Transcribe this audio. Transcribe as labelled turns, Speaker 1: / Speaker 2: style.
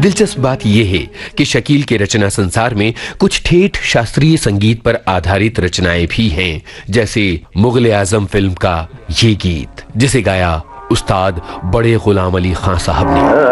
Speaker 1: दिलचस्प बात यह है कि शकील के रचना संसार में कुछ ठेठ शास्त्रीय संगीत पर आधारित रचनाएं भी हैं, जैसे मुगल आजम फिल्म का ये गीत, जिसे गाया उस्ताद बड़े गुलाम अली खां साहब ने।